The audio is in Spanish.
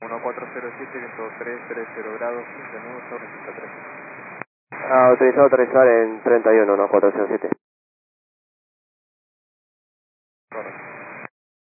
1407, viento 330 grados, 15 nudos, sobre 3. Autorizado a aterrizar en 31, 1407.